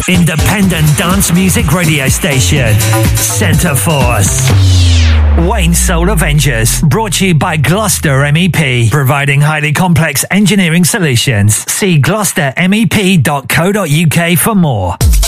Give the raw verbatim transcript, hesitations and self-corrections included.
Independent dance music radio station. Centre Force. Wayne Soul Avengers. Brought to you by Gloucester M E P. Providing highly complex engineering solutions. See gloucester mep dot co dot uk for more.